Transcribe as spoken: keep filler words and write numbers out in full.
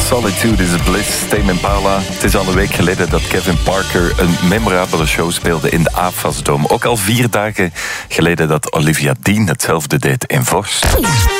Solitude is Bliss, Tame Impala. Het is al een week geleden dat Kevin Parker een memorabele show speelde in de A F A S Dome. Ook al vier dagen geleden dat Olivia Dean hetzelfde deed in Vorst.